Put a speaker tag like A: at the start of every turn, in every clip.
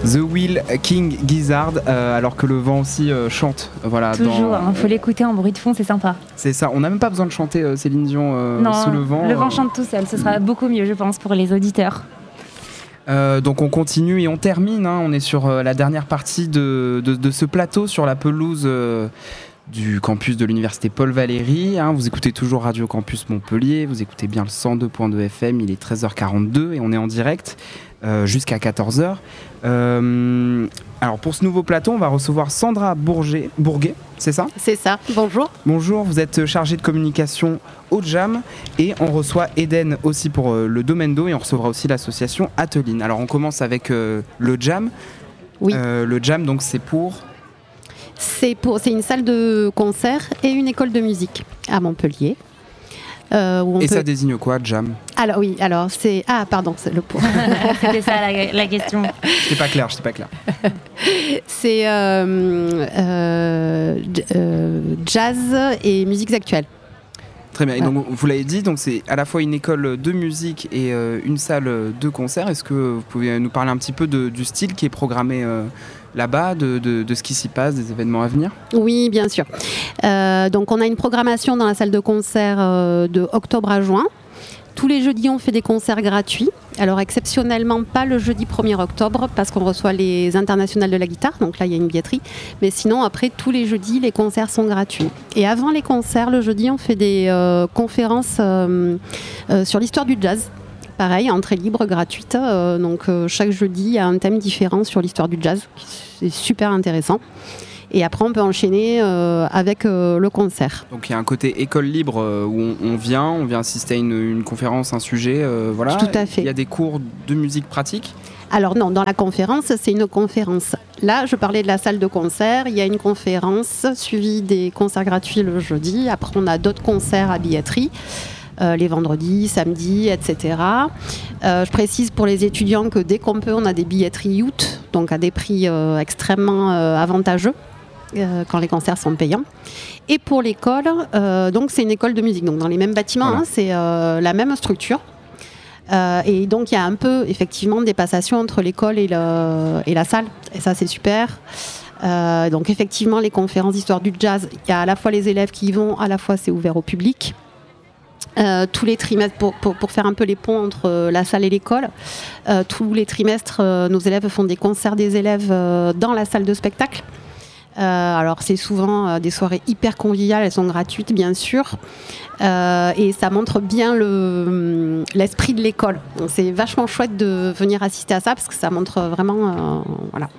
A: The Wheel, King Gizzard, alors que le vent aussi chante. Voilà,
B: toujours, faut l'écouter en bruit de fond, c'est sympa.
A: C'est ça, on n'a même pas besoin de chanter Céline Dion sous le vent.
B: Le vent chante tout seul, ce sera beaucoup mieux je pense pour les auditeurs.
A: Donc on continue et on termine, on est sur la dernière partie de ce plateau sur la pelouse du campus de l'université Paul Valéry. Vous écoutez toujours Radio Campus Montpellier, vous écoutez bien le 102.2 FM, il est 13h42 et on est en direct jusqu'à 14h. Alors pour ce nouveau plateau, on va recevoir Sandra Bourguet, c'est ça ?
C: C'est ça, bonjour.
A: Bonjour, vous êtes chargée de communication au Jam et on reçoit Eden aussi pour le domaine d'eau et on recevra aussi l'association Ateline. Alors on commence avec le Jam.
C: Oui.
A: Le Jam, donc c'est
C: une salle de concert et une école de musique à Montpellier.
A: Ça désigne quoi, Jam ?
C: Alors c'est... Ah pardon, c'est le pour.
B: C'était ça la question.
A: J'étais pas clair.
C: C'est jazz et musiques actuelles.
A: Très bien, et donc vous l'avez dit, donc c'est à la fois une école de musique et une salle de concert. Est-ce que vous pouvez nous parler un petit peu du style qui est programmé là-bas, de ce qui s'y passe, des événements à venir ?
C: Oui, bien sûr. Donc on a une programmation dans la salle de concert de octobre à juin. Tous les jeudis, on fait des concerts gratuits. Alors exceptionnellement, pas le jeudi 1er octobre parce qu'on reçoit les internationales de la guitare. Donc là, il y a une billetterie. Mais sinon, après, tous les jeudis, les concerts sont gratuits. Et avant les concerts, le jeudi, on fait des conférences sur l'histoire du jazz. Pareil, entrée libre, gratuite. Donc chaque jeudi, il y a un thème différent sur l'histoire du jazz. C'est super intéressant. Et après, on peut enchaîner avec le concert.
A: Donc il y a un côté école libre où on vient assister à une conférence, un sujet, voilà.
C: Tout à fait.
A: Il y a des cours de musique pratique ?
C: Alors non, dans la conférence, c'est une conférence. Là, je parlais de la salle de concert. Il y a une conférence suivie des concerts gratuits le jeudi. Après, on a d'autres concerts à billetterie. Les vendredis, samedis, etc. Je précise pour les étudiants que dès qu'on peut, on a des billetteries youth, donc à des prix extrêmement avantageux quand les concerts sont payants. Et pour l'école, donc c'est une école de musique, donc dans les mêmes bâtiments, voilà. C'est la même structure. Et donc il y a un peu effectivement des passations entre l'école et la salle, et ça c'est super. Donc effectivement les conférences d'histoire du jazz, il y a à la fois les élèves qui y vont, à la fois c'est ouvert au public. Tous les trimestres, pour faire un peu les ponts entre la salle et l'école, tous les trimestres, nos élèves font des concerts des élèves dans la salle de spectacle. Alors c'est souvent des soirées hyper conviviales, elles sont gratuites bien sûr, et ça montre bien l'esprit de l'école. Donc c'est vachement chouette de venir assister à ça parce que ça montre vraiment, voilà.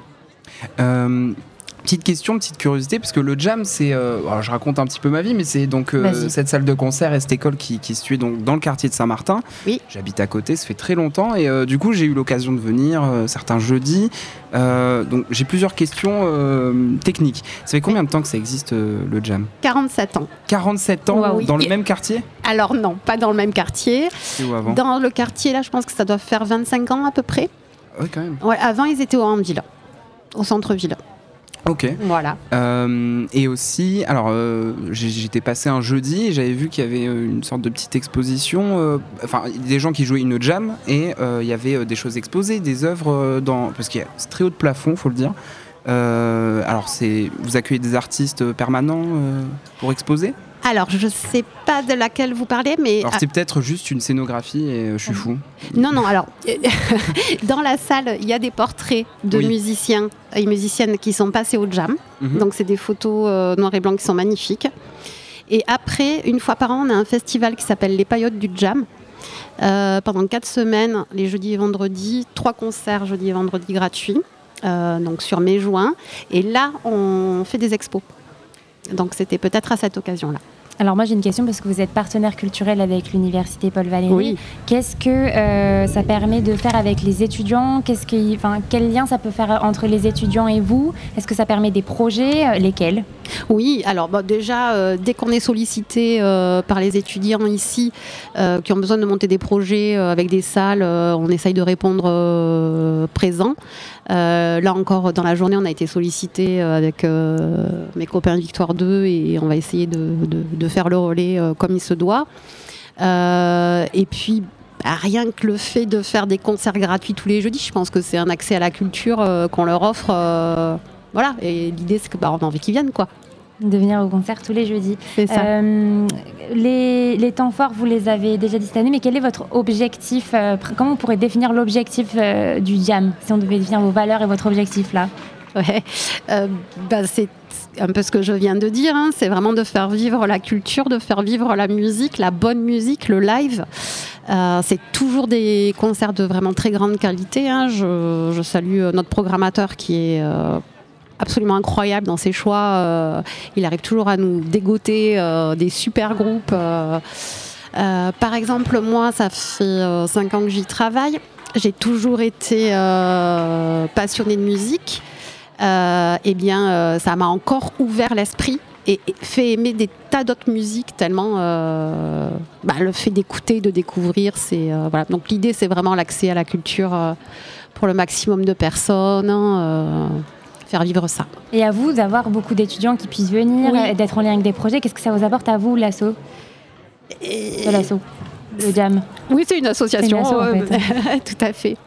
A: Petite question, petite curiosité, parce que le Jam, c'est, alors je raconte un petit peu ma vie, mais c'est donc cette salle de concert et cette école qui est située donc dans le quartier de Saint-Martin.
C: Oui.
A: J'habite à côté, ça fait très longtemps, et du coup j'ai eu l'occasion de venir certains jeudis. Donc j'ai plusieurs questions techniques. Ça fait combien de temps que ça existe le Jam ?
C: 47 ans.
A: 47 ans,
C: oui.
A: Dans le même quartier ?
C: Alors non, pas dans le même quartier.
A: C'est où avant ?
C: Dans le quartier là, je pense que ça doit faire 25 ans à peu près.
A: Oui, quand même.
C: Ouais, avant ils étaient au Hamville, au centre-ville.
A: Ok.
C: Voilà.
A: Et aussi, alors j'étais passé un jeudi et j'avais vu qu'il y avait une sorte de petite exposition, enfin des gens qui jouaient une jam et il y avait des choses exposées, des œuvres parce qu'il y a c'est très haut de plafond, faut le dire. Alors vous accueillez des artistes permanents pour exposer ?
C: Alors, je ne sais pas de laquelle vous parlez, mais...
A: Alors, c'est peut-être juste une scénographie et je suis fou.
C: Non, alors, dans la salle, il y a des portraits de musiciens et musiciennes qui sont passés au Jam. Mm-hmm. Donc, c'est des photos noir et blanc qui sont magnifiques. Et après, une fois par an, on a un festival qui s'appelle Les Paillotes du Jam. Pendant 4 semaines, les jeudis et vendredis, 3 concerts jeudi et vendredi gratuits, donc sur mai-juin. Et là, on fait des expos. Donc c'était peut-être à cette occasion-là.
B: Alors moi j'ai une question parce que vous êtes partenaire culturel avec l'université Paul Valéry.
C: Oui.
B: Qu'est-ce que ça permet de faire avec les étudiants ? Quel lien ça peut faire entre les étudiants et vous ? Est-ce que ça permet des projets ? Lesquels ?
C: Oui, alors déjà, dès qu'on est sollicité par les étudiants ici qui ont besoin de monter des projets avec des salles, on essaye de répondre présent. Là encore, dans la journée, on a été sollicité avec mes copains de Victoire 2 et on va essayer de faire le relais comme il se doit. Et puis, rien que le fait de faire des concerts gratuits tous les jeudis, je pense que c'est un accès à la culture qu'on leur offre. Voilà, et l'idée c'est que on a envie qu'ils viennent, quoi.
B: De venir au concert tous les jeudis.
C: C'est ça.
B: Les temps forts, vous les avez déjà dit cette année, mais quel est votre objectif comment on pourrait définir l'objectif du jam, si on devait définir vos valeurs et votre objectif là?
C: Ouais. C'est un peu ce que je viens de dire, hein. C'est vraiment de faire vivre la culture, de faire vivre la musique, la bonne musique, le live. C'est toujours des concerts de vraiment très grande qualité, hein. Je salue notre programmateur qui est absolument incroyable dans ses choix. Il arrive toujours à nous dégoter des super groupes. Par exemple, moi, ça fait 5 ans que j'y travaille. J'ai toujours été passionnée de musique. Ça m'a encore ouvert l'esprit et fait aimer des tas d'autres musiques tellement le fait d'écouter, de découvrir, c'est voilà. Donc l'idée, c'est vraiment l'accès à la culture pour le maximum de personnes. Faire vivre ça.
B: Et à vous d'avoir beaucoup d'étudiants qui puissent venir,
C: Oui.
B: et d'être en lien avec des projets, qu'est-ce que ça vous apporte à vous, l'asso? De l'asso, le jam.
C: Oui, c'est une association.
B: C'est une asso, en fait.
C: Tout à fait.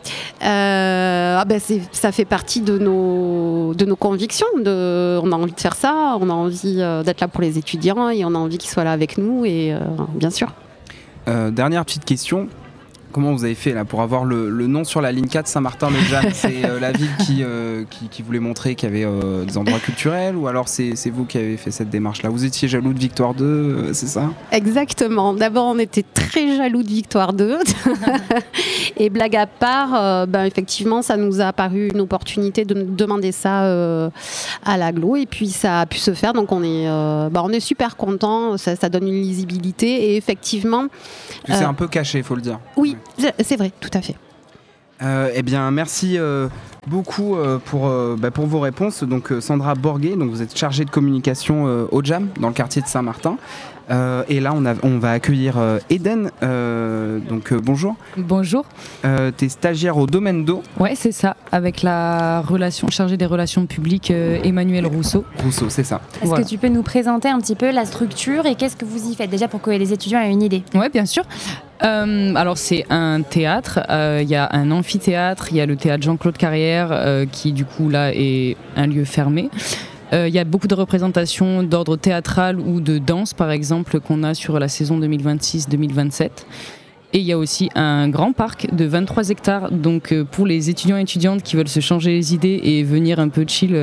C: Ça fait partie de nos convictions. On a envie de faire ça, on a envie d'être là pour les étudiants et on a envie qu'ils soient là avec nous, et bien sûr.
A: Dernière petite question. Comment vous avez fait là pour avoir le nom sur la ligne 4 Saint-Martin-le-Jam? C'est la ville qui voulait montrer qu'il y avait des endroits culturels, ou alors c'est vous qui avez fait cette démarche-là? Vous étiez jaloux de Victoire 2, c'est ça?
C: Exactement. D'abord, on était très jaloux de Victoire 2. Et blague à part, effectivement, ça nous a paru une opportunité de demander ça à l'agglo. Et puis, ça a pu se faire. Donc, on est super contents. Ça donne une lisibilité. Et effectivement...
A: C'est un peu caché, il faut le dire.
C: Oui, c'est vrai, tout à fait.
A: Eh bien, merci beaucoup pour vos réponses. Donc, Sandra Borguet, donc vous êtes chargée de communication au Jam, dans le quartier de Saint-Martin. Et là, on va accueillir Eden. Bonjour.
D: Bonjour.
A: Tu es stagiaire au domaine d'eau.
D: Ouais, c'est ça, avec la chargée des relations publiques Emmanuel Rousseau.
A: Rousseau, c'est ça.
B: Est-ce que tu peux nous présenter un petit peu la structure et qu'est-ce que vous y faites déjà pour que les étudiants aient une idée?
D: Ouais, bien sûr. Alors c'est un théâtre, il y a un amphithéâtre, il y a le théâtre Jean-Claude Carrière qui du coup là est un lieu fermé. Il y a beaucoup de représentations d'ordre théâtral ou de danse par exemple qu'on a sur la saison 2026-2027. Et il y a aussi un grand parc de 23 hectares, donc pour les étudiants et étudiantes qui veulent se changer les idées et venir un peu chill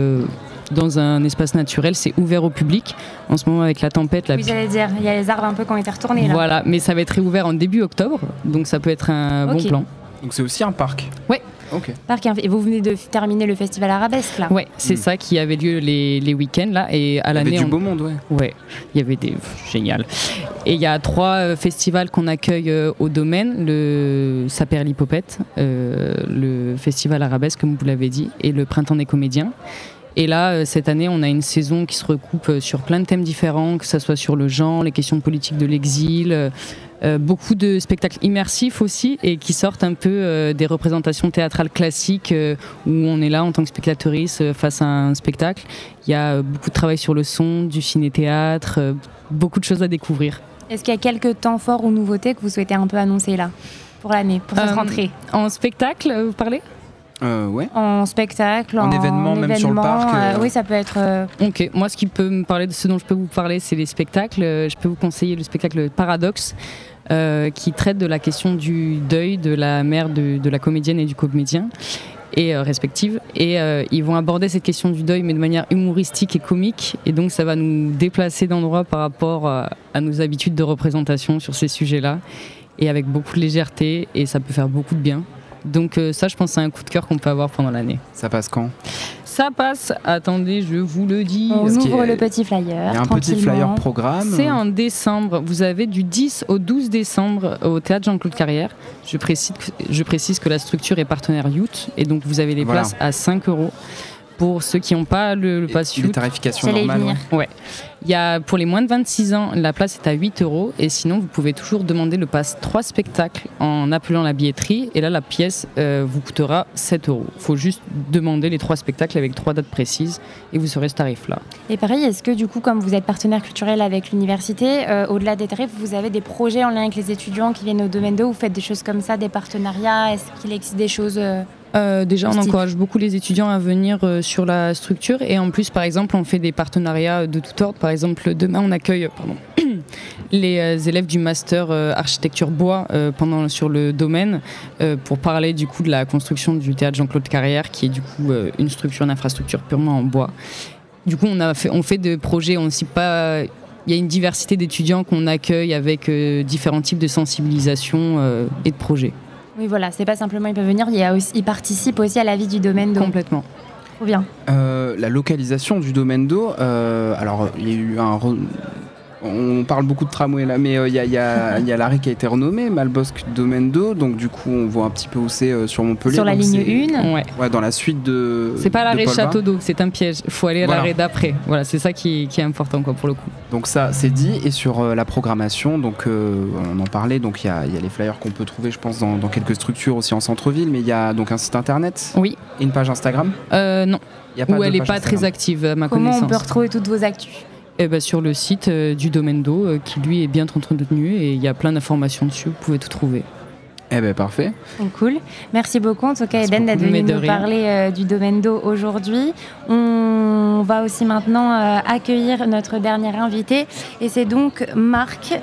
D: dans un espace naturel, c'est ouvert au public. En ce moment avec la tempête...
B: Oui, j'allais dire, il y a les arbres un peu qui ont été retournés là.
D: Voilà, mais ça va être réouvert en début octobre, donc ça peut être un bon plan.
A: Donc c'est aussi un parc?
D: Ouais.
A: Ok.
B: Et vous venez de terminer le festival Arabesque là?
D: Ouais, c'est ça qui avait lieu les week-ends là, et à l'année...
A: Il y avait du beau monde, ouais.
D: Ouais, il y avait des... Génial. Et il y a 3 festivals qu'on accueille au domaine, le Saperlipopette, le festival Arabesque comme vous l'avez dit, et le Printemps des comédiens. Et là, cette année, on a une saison qui se recoupe sur plein de thèmes différents, que ce soit sur le genre, les questions politiques de l'exil, beaucoup de spectacles immersifs aussi, et qui sortent un peu des représentations théâtrales classiques, où on est là en tant que spectatrice face à un spectacle. Il y a beaucoup de travail sur le son, du ciné-théâtre, beaucoup de choses à découvrir.
B: Est-ce qu'il y a quelques temps forts ou nouveautés que vous souhaitez un peu annoncer là, pour l'année, pour cette rentrée?
D: En spectacle, vous parlez ?
A: Ouais.
B: En spectacle,
A: en événement, même sur le parc.
B: Oui, ça peut être.
D: Ok, moi ce qui peut me parler de ce dont je peux vous parler, c'est les spectacles. Je peux vous conseiller le spectacle Paradoxe, qui traite de la question du deuil de la mère de la comédienne et du comédien, et respective. Et ils vont aborder cette question du deuil, mais de manière humoristique et comique. Et donc ça va nous déplacer d'endroit par rapport à nos habitudes de représentation sur ces sujets-là, et avec beaucoup de légèreté, et ça peut faire beaucoup de bien. Donc ça, je pense, c'est un coup de cœur qu'on peut avoir pendant l'année.
A: Ça passe quand?
D: Ça passe, attendez, je vous le dis.
B: On ouvre le petit flyer.
A: Il y a un petit flyer programme.
D: C'est en décembre. Vous avez du 10 au 12 décembre au théâtre Jean-Claude Carrière. Je précise que la structure est partenaire Youth, et donc vous avez les places à 5 €. Pour ceux qui n'ont pas le pass
A: Les
D: youth,
A: tarifications
B: J'allais y
A: normales.
B: venir.
A: Ouais.
D: ouais. Il y a, pour les moins de 26 ans, la place est à 8 € et sinon vous pouvez toujours demander le pass 3 spectacles en appelant la billetterie et là la pièce vous coûtera 7 €. Il faut juste demander les 3 spectacles avec 3 dates précises et vous serez ce tarif-là.
B: Et pareil, est-ce que du coup, comme vous êtes partenaire culturel avec l'université, au-delà des tarifs, vous avez des projets en lien avec les étudiants qui viennent au domaine 2, vous faites des choses comme ça, des partenariats, est-ce qu'il existe des choses
D: Déjà, on
B: Steve.
D: encourage beaucoup les étudiants à venir sur la structure et en plus, par exemple, on fait des partenariats de tout ordre. Par exemple, demain, on accueille les élèves du master architecture bois sur le domaine pour parler du coup de la construction du théâtre Jean-Claude Carrière, qui est du coup une structure, une infrastructure purement en bois. Du coup, on fait des projets, il y a une diversité d'étudiants qu'on accueille avec différents types de sensibilisation et de projets.
B: Oui, voilà, c'est pas simplement ils peuvent venir, ils participent aussi à la vie du domaine d'eau.
D: Complètement.
B: Trop bien.
A: La localisation du domaine d'eau, alors il y a eu on parle beaucoup de tramway là, mais il y a l'arrêt qui a été renommé, Malbosc domaine d'eau, donc du coup on voit un petit peu où c'est sur Montpellier.
B: Sur la ligne 1.
D: Ouais.
A: Dans la suite de.
D: C'est pas l'arrêt
A: de Paul
D: Château
A: Bas.
D: d'eau, c'est un piège. Il faut aller à l'arrêt d'après. Voilà, c'est ça qui est important quoi, pour le coup.
A: Donc ça c'est dit, et sur la programmation, donc on en parlait, donc il y a les flyers qu'on peut trouver je pense dans quelques structures aussi en centre-ville, mais il y a donc un site internet
D: Oui.
A: et une page Instagram.
D: Non.
A: Il y a pas
D: Où
A: de
D: elle n'est
A: page
D: pas
A: Instagram.
D: très active à ma
B: Comment
D: connaissance.
B: on peut retrouver toutes vos actus?
D: Sur le site du domaine d'eau qui lui est bien entretenu et il y a plein d'informations dessus, vous pouvez tout trouver.
A: Eh ben parfait.
B: Donc, cool. Merci beaucoup en tout cas
D: Merci
B: Eden d'être
D: beaucoup,
B: venu
D: mais de
B: nous
D: rien.
B: parler du domaine d'eau aujourd'hui. On va aussi maintenant accueillir notre dernier invité et c'est donc Marc.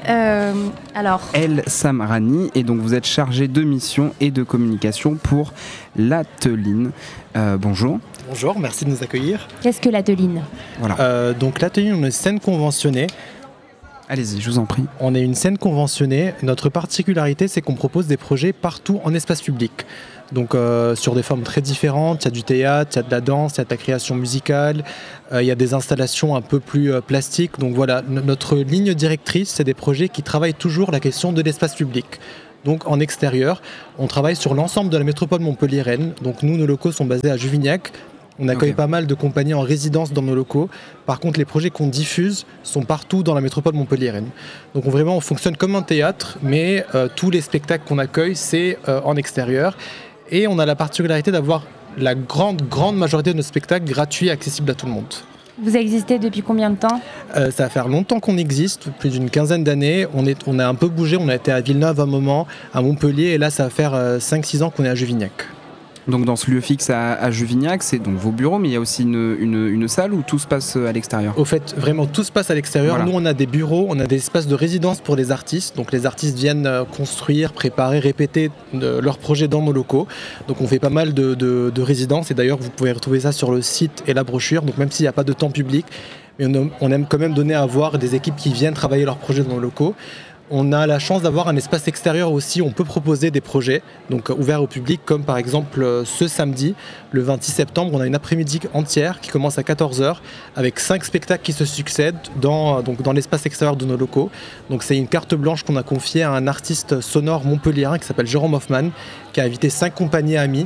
A: El Samrani, et donc vous êtes chargé de mission et de communication pour l'Ateline. Bonjour.
E: Bonjour, merci de nous accueillir.
B: Qu'est-ce que l'Ateline?
E: Donc l'Ateline, on est une scène conventionnée.
A: Allez-y, je vous en prie.
E: On est une scène conventionnée. Notre particularité, c'est qu'on propose des projets partout en espace public. Donc sur des formes très différentes. Il y a du théâtre, il y a de la danse, il y a de la création musicale, il y a des installations un peu plus plastiques. Donc voilà, notre ligne directrice, c'est des projets qui travaillent toujours la question de l'espace public. Donc en extérieur, on travaille sur l'ensemble de la métropole montpelliéraine. Donc nous, nos locaux sont basés à Juvignac. On accueille pas mal de compagnies en résidence dans nos locaux. Par contre, les projets qu'on diffuse sont partout dans la métropole montpelliéraine. Donc on fonctionne comme un théâtre, mais tous les spectacles qu'on accueille, c'est en extérieur. Et on a la particularité d'avoir la grande majorité de nos spectacles gratuits et accessibles à tout le monde.
B: Vous existez depuis combien de temps?
E: Ça va faire longtemps qu'on existe, plus d'une quinzaine d'années. On a un peu bougé, on a été à Villeneuve un moment, à Montpellier, et là ça va faire 5-6 ans qu'on est à Juvignac.
A: Donc dans ce lieu fixe à Juvignac, c'est donc vos bureaux, mais il y a aussi une salle où tout se passe à l'extérieur.
E: Au fait, vraiment tout se passe à l'extérieur.
A: Voilà.
E: Nous, on a des bureaux, on a des espaces de résidence pour les artistes. Donc les artistes viennent construire, préparer, répéter leurs projets dans nos locaux. Donc on fait pas mal de résidences, et d'ailleurs vous pouvez retrouver ça sur le site et la brochure. Donc même s'il n'y a pas de temps public, mais on aime quand même donner à voir des équipes qui viennent travailler leurs projets dans nos locaux. On a la chance d'avoir un espace extérieur aussi, on peut proposer des projets donc ouverts au public, comme par exemple ce samedi, le 26 septembre, on a une après-midi entière qui commence à 14h avec 5 spectacles qui se succèdent dans l'espace extérieur de nos locaux. Donc c'est une carte blanche qu'on a confiée à un artiste sonore montpelliérain qui s'appelle Jérôme Hoffman, qui a invité 5 compagnies amies.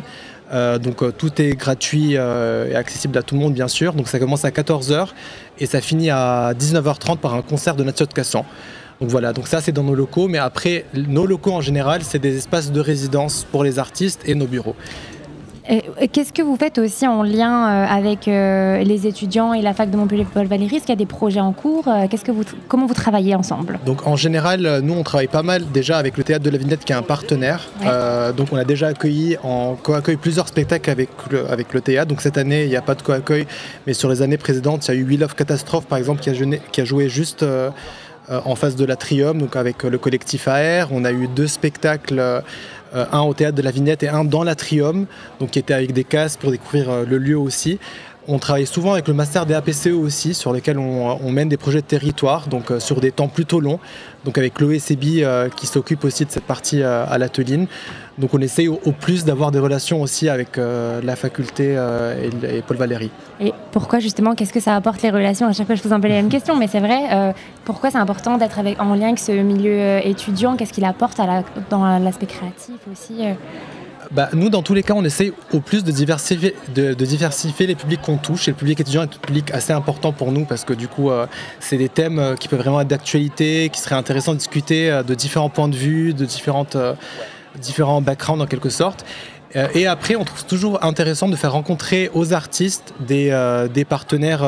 E: Tout est gratuit et accessible à tout le monde bien sûr. Donc ça commence à 14h et ça finit à 19h30 par un concert de Nathiot Cassan. Donc voilà, donc ça c'est dans nos locaux, mais après nos locaux en général c'est des espaces de résidence pour les artistes et nos bureaux.
B: Qu'est-ce que vous faites aussi en lien avec les étudiants et la fac de Montpellier Paul Valéry? Est-ce qu'il y a des projets en cours? Comment vous travaillez ensemble?
E: Donc en général, nous on travaille pas mal déjà avec le Théâtre de la Vinette qui est un partenaire.
B: Ouais.
E: Donc on a déjà accueilli en co-accueil plusieurs spectacles avec le théâtre. Donc cette année il n'y a pas de co-accueil, mais sur les années précédentes il y a eu We Love Catastrophe par exemple qui a joué juste en face de l'Atrium, donc avec le collectif AR. On a eu 2 spectacles, un au Théâtre de la Vinette et un dans l'Atrium, donc qui était avec des casques pour découvrir le lieu aussi. On travaille souvent avec le master des APCE aussi, sur lesquels on mène des projets de territoire, donc sur des temps plutôt longs, donc avec Chloé Sébi qui s'occupe aussi de cette partie à l'Ateline. Donc on essaye au plus d'avoir des relations aussi avec la faculté et Paul Valéry.
B: Et pourquoi justement, qu'est-ce que ça apporte les relations? À chaque fois je pose un peu les mêmes questions, mais c'est vrai, pourquoi c'est important d'être en lien avec ce milieu étudiant? Qu'est-ce qu'il apporte dans l'aspect créatif aussi
E: Nous, dans tous les cas, on essaye au plus de diversifier les publics qu'on touche. Et le public étudiant est un public assez important pour nous parce que du coup, c'est des thèmes qui peuvent vraiment être d'actualité, qui seraient intéressants de discuter de différents points de vue, de différents backgrounds en quelque sorte. Et après, on trouve toujours intéressant de faire rencontrer aux artistes des partenaires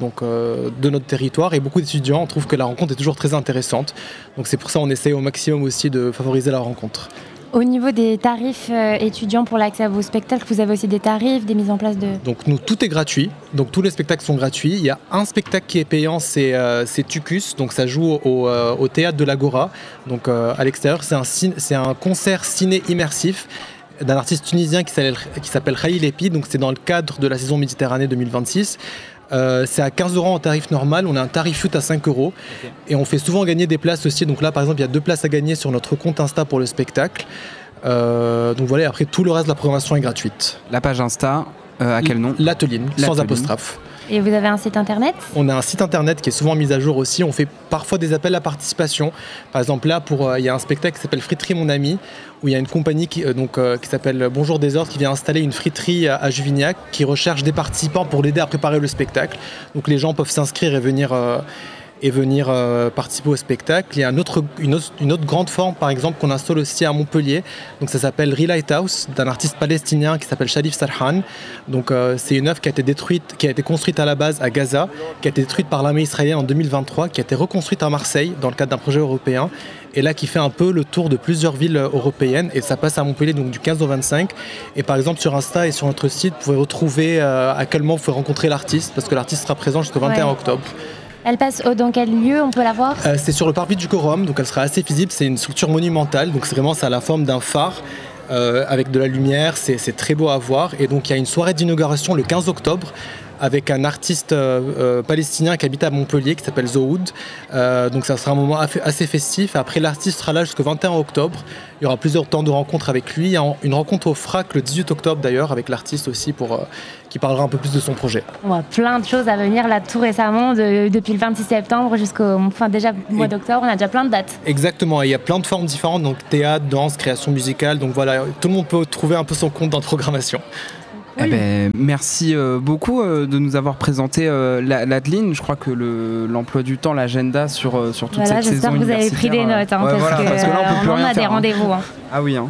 E: de notre territoire. Et beaucoup d'étudiants trouvent que la rencontre est toujours très intéressante. Donc c'est pour ça qu'on essaye au maximum aussi de favoriser la rencontre.
B: Au niveau des tarifs étudiants pour l'accès à vos spectacles, vous avez aussi des tarifs, des mises en place de...
E: Donc nous, tout est gratuit. Donc tous les spectacles sont gratuits. Il y a un spectacle qui est payant, c'est Tucus. Donc ça joue au théâtre de l'Agora. Donc à l'extérieur, c'est un concert ciné immersif d'un artiste tunisien qui s'appelle Khalil Epi. Donc c'est dans le cadre de la saison Méditerranée 2026. C'est à 15 € en tarif normal, on a un tarif shoot à 5 € et on fait souvent gagner des places aussi. Donc là par exemple il y a 2 places à gagner sur notre compte Insta pour le spectacle. Donc voilà, et après tout le reste de la programmation est gratuite.
A: La page Insta, à quel nom ?
E: L'Ateline, sans apostrophe.
B: Et vous avez un site internet ?
E: On a un site internet qui est souvent mis à jour aussi. On fait parfois des appels à participation. Par exemple, là, il y a un spectacle qui s'appelle Friterie Mon Ami, où il y a une compagnie qui s'appelle Bonjour Désordre qui vient installer une friterie à Juvignac, qui recherche des participants pour l'aider à préparer le spectacle. Donc les gens peuvent s'inscrire et venir participer au spectacle. Il y a une autre grande forme, par exemple, qu'on installe aussi à Montpellier. Donc ça s'appelle Lighthouse, d'un artiste palestinien qui s'appelle Sharif Sarhan. Donc c'est une œuvre qui a été construite à la base à Gaza, qui a été détruite par l'armée israélienne en 2023, qui a été reconstruite à Marseille dans le cadre d'un projet européen. Et là, qui fait un peu le tour de plusieurs villes européennes. Et ça passe à Montpellier, donc du 15 au 25. Et par exemple, sur Insta et sur notre site, vous pouvez retrouver à quel moment vous pouvez rencontrer l'artiste, parce que l'artiste sera présent jusqu'au 21 octobre.
B: Elle passe dans quel lieu on peut la voir ?
E: C'est sur le parvis du Quorum, donc elle sera assez visible. C'est une structure monumentale, donc ça a la forme d'un phare avec de la lumière. C'est très beau à voir. Et donc il y a une soirée d'inauguration le 15 octobre avec un artiste palestinien qui habite à Montpellier qui s'appelle Zohoud. Donc ça sera un moment assez festif. Après, l'artiste sera là jusqu'au 21 octobre. Il y aura plusieurs temps de rencontres avec lui. Il y a une rencontre au FRAC le 18 octobre d'ailleurs avec l'artiste aussi qui parlera un peu plus de son projet.
B: On a plein de choses à venir là tout récemment, depuis le 26 septembre jusqu'au déjà mois d'octobre, on a déjà plein de dates.
E: Exactement, et il y a plein de formes différentes, donc théâtre, danse, création musicale, donc voilà, tout le monde peut trouver un peu son compte dans la programmation.
A: Cool. Merci beaucoup de nous avoir présenté l'Adeline. Je crois que l'emploi du temps, l'agenda sur toute cette saison universitaire.
B: J'espère que vous avez pris des notes, parce que là, on peut plus rien faire, des rendez-vous.
A: Ah oui.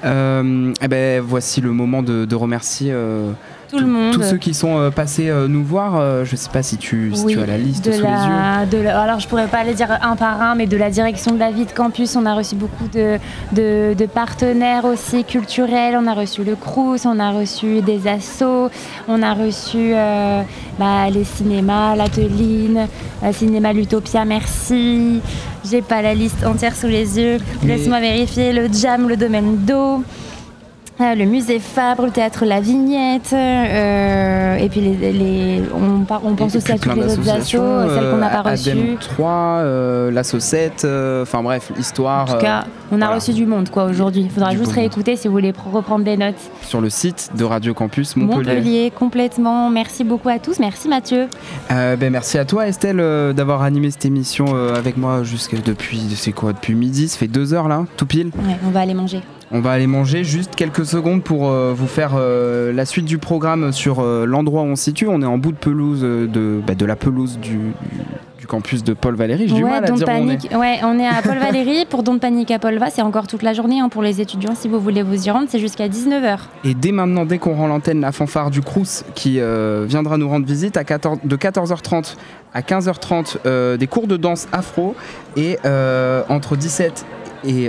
A: Voici le moment de remercier
B: tout le monde.
A: Tous ceux qui sont passés nous voir. Je ne sais pas si tu as la liste sous les yeux.
B: Alors, je ne pourrais pas les dire un par un, mais de la direction de la vie de campus, on a reçu beaucoup de partenaires aussi culturels. On a reçu le Crous, on a reçu des assos, on a reçu les cinémas, l'Ateline, Cinéma l'Utopia, merci. J'ai pas la liste entière sous les yeux. Laisse-moi vérifier. Le Jam, le Domaine d'eau. Le musée Fabre, le théâtre La Vignette, et puis on pense aussi à toutes les autres assos, celles qu'on n'a pas reçues.
A: ADEM 3, la Saucette, enfin bref, l'histoire.
B: En tout cas, on a reçu du monde aujourd'hui. Il faudra juste réécouter si vous voulez reprendre des notes.
A: Sur le site de Radio Campus Montpellier.
B: Complètement. Merci beaucoup à tous. Merci Mathieu.
A: Merci à toi Estelle d'avoir animé cette émission avec moi depuis midi. Ça fait 2 heures là, tout pile.
B: Ouais, on va aller manger.
A: On va aller manger, juste quelques secondes pour vous faire la suite du programme sur l'endroit où on se situe. On est en bout de pelouse de la pelouse du campus de Paul Valéry. J'ai du mal à dire où on est.
B: Ouais, on est à Paul Valéry pour Don't Panique à Polva. C'est encore toute la journée pour les étudiants. Si vous voulez vous y rendre, c'est jusqu'à 19h.
A: Et dès maintenant, dès qu'on rend l'antenne, la fanfare du Crous qui viendra nous rendre visite de 14h30 à 15h30, des cours de danse afro et entre 17 et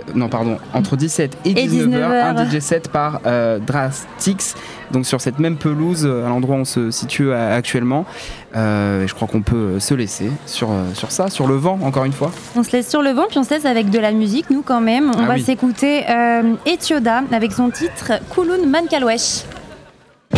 A: 19h, un DJ set par Drastix, donc sur cette même pelouse à l'endroit où on se situe actuellement. Je crois qu'on peut se laisser sur ça, sur le vent encore une fois.
B: On se laisse sur le vent, puis on se laisse avec de la musique, nous quand même. On va s'écouter Etioda avec son titre Kouloun Mankalwesh.